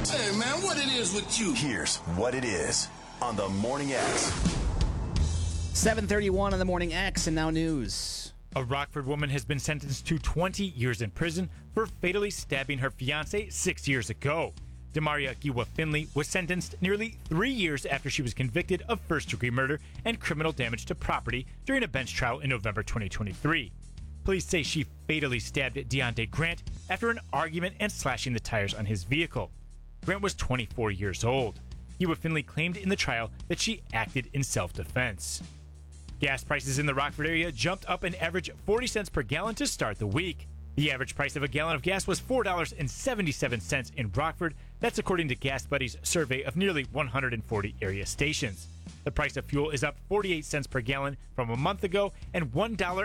Hey, man, what it is with you? Here's what it is on the Morning X. 7:31 on the Morning X, and now news. A Rockford woman has been sentenced to 20 years in prison for fatally stabbing her fiancé 6 years ago. Demaria Giwa Finley was sentenced nearly 3 years after she was convicted of first-degree murder and criminal damage to property during a bench trial in November 2023. Police say she fatally stabbed Deontay Grant after an argument and slashing the tires on his vehicle. Grant was 24 years old. Giwa Finley claimed in the trial that she acted in self-defense. Gas prices in the Rockford area jumped up an average 40 cents per gallon to start the week. The average price of a gallon of gas was $4.77 in Rockford. That's according to Gas Buddy's survey of nearly 140 area stations. The price of fuel is up 48 cents per gallon from a month ago and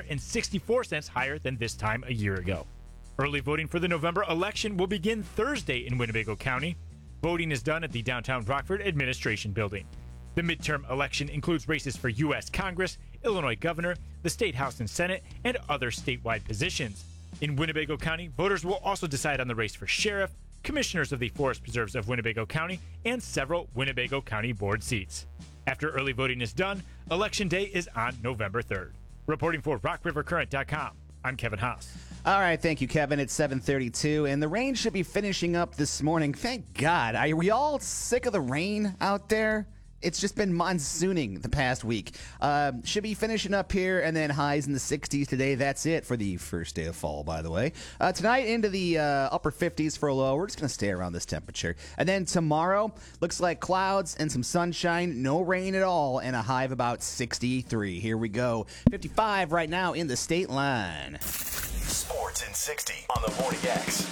$1.64 higher than this time a year ago. Early voting for the November election will begin Thursday in Winnebago County. Voting is done at the downtown Rockford Administration Building. The midterm election includes races for U.S. Congress, Illinois Governor, the State House and Senate, and other statewide positions. In Winnebago County, voters will also decide on the race for sheriff, commissioners of the Forest Preserves of Winnebago County, and several Winnebago County board seats. After early voting is done, Election Day is on November 3rd. Reporting for RockRiverCurrent.com, I'm Kevin Haas. All right, thank you, Kevin. It's 7:32, and the rain should be finishing up this morning. Thank God. Are we all sick of the rain out there? It's just been monsooning the past week. Should be finishing up here, and then highs in the 60s today. That's it for the first day of fall, by the way. Tonight into the upper 50s for a low. We're just going to stay around this temperature. And then tomorrow, looks like clouds and some sunshine, no rain at all, and a high of about 63. Here we go. 55 right now in the state line. Sports in 60 on the Morning X.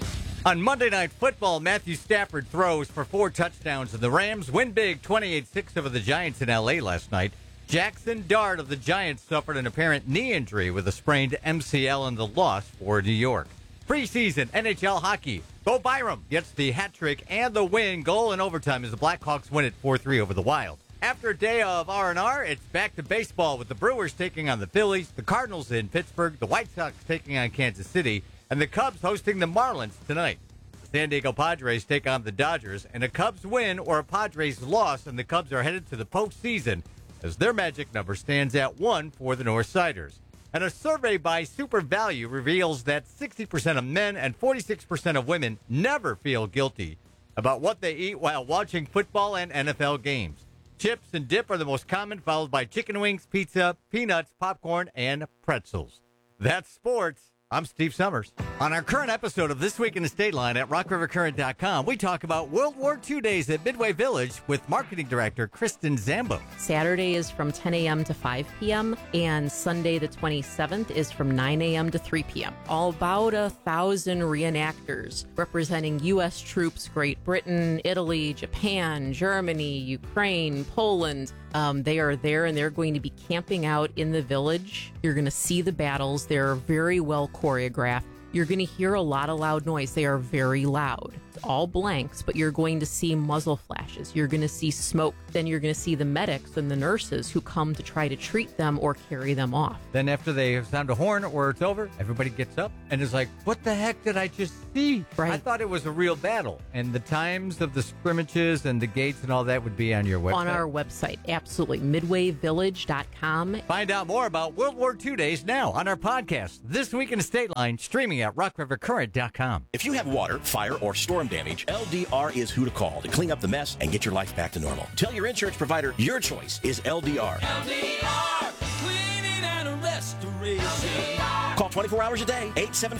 On Monday Night Football, Matthew Stafford throws for 4 touchdowns, and the Rams win big 28-6 over the Giants in L.A. last night. Jackson Dart of the Giants suffered an apparent knee injury with a sprained MCL in the loss for New York. Preseason NHL hockey. Bo Byram gets the hat trick and the win goal in overtime as the Blackhawks win it 4-3 over the Wild. After a day of R&R, it's back to baseball with the Brewers taking on the Phillies, the Cardinals in Pittsburgh, the White Sox taking on Kansas City, and the Cubs hosting the Marlins tonight. The San Diego Padres take on the Dodgers, and a Cubs win or a Padres loss, and the Cubs are headed to the postseason as their magic number stands at 1 for the Northsiders. And a survey by Super Value reveals that 60% of men and 46% of women never feel guilty about what they eat while watching football and NFL games. Chips and dip are the most common, followed by chicken wings, pizza, peanuts, popcorn, and pretzels. That's sports. I'm Steve Summers. On our current episode of This Week in the State Line at RockRiverCurrent.com, we talk about World War II days at Midway Village with marketing director Kristen Zambo. Saturday is from 10 a.m. to 5 p.m., and Sunday the 27th is from 9 a.m. to 3 p.m. All about 1,000 reenactors representing U.S. troops, Great Britain, Italy, Japan, Germany, Ukraine, Poland. They are there, and they're going to be camping out in the village. You're going to see the battles. They're very well choreographed. You're going to hear a lot of loud noise. They are very loud. It's all blanks, but you're going to see muzzle flashes. You're going to see smoke. Then you're going to see the medics and the nurses who come to try to treat them or carry them off. Then after they sound a horn or it's over, everybody gets up and is like, what the heck did I just see? Right. I thought it was a real battle. And the times of the scrimmages and the gates and all that would be on your website. On our website, absolutely. MidwayVillage.com. Find out more about World War II days now on our podcast, This Week in the State Line, streaming at RockRiverCurrent.com. If you have water, fire, or storm damage, LDR is who to call to clean up the mess and get your life back to normal. Tell your insurance provider your choice is LDR. LDR, cleaning and restoration. Call 24 hours a day,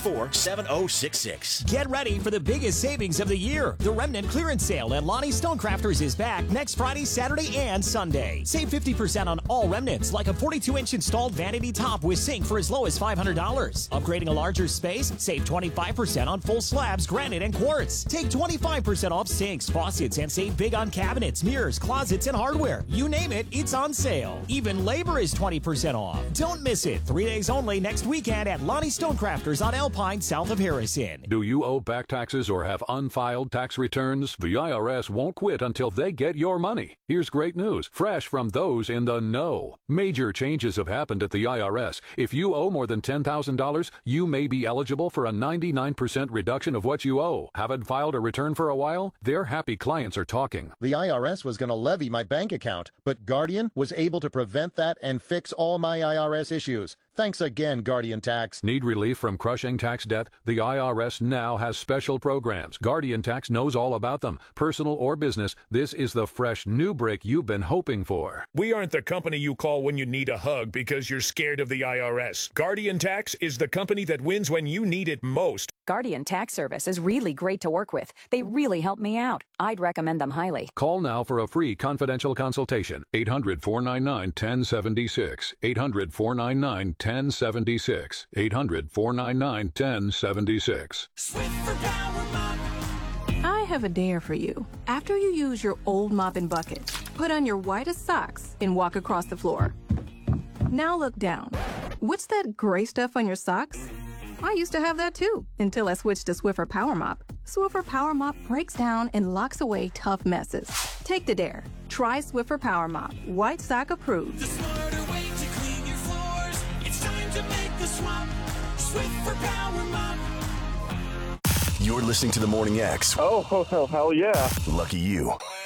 874-7066. Get ready for the biggest savings of the year. The Remnant Clearance Sale at Lonnie Stonecrafters is back next Friday, Saturday, and Sunday. Save 50% on all remnants, like a 42-inch installed vanity top with sink for as low as $500. Upgrading a larger space, save 25% on full slabs, granite, and quartz. Take 25% off sinks, faucets, and save big on cabinets, mirrors, closets, and hardware. You name it, it's on sale. Even labor is 20% off. Don't miss it. 3 days only next weekend at at Lonnie Stonecrafters on Alpine, south of Harrison. Do you owe back taxes or have unfiled tax returns? The IRS won't quit until they get your money. Here's great news, fresh from those in the know. Major changes have happened at the IRS. If you owe more than $10,000, you may be eligible for a 99% reduction of what you owe. Haven't filed a return for a while? Their happy clients are talking. The IRS was going to levy my bank account, but Guardian was able to prevent that and fix all my IRS issues. Thanks again, Guardian Tax. Need relief from crushing tax debt? The IRS now has special programs. Guardian Tax knows all about them. Personal or business, this is the fresh new break you've been hoping for. We aren't the company you call when you need a hug because you're scared of the IRS. Guardian Tax is the company that wins when you need it most. Guardian Tax Service is really great to work with. They really help me out. I'd recommend them highly. Call now for a free confidential consultation. 800-499-1076. 800-499-1076. 800-499-1076. Swiffer Power Mop. I have a dare for you. After you use your old mop and bucket, put on your whitest socks and walk across the floor. Now look down. What's that gray stuff on your socks? I used to have that too, until I switched to Swiffer Power Mop. Swiffer Power Mop breaks down and locks away tough messes. Take the dare. Try Swiffer Power Mop. White sock approved. The smarter way to clean your floors. It's time to make the swap. Swiffer Power Mop. You're listening to the Morning X. Oh, hell yeah. Lucky you.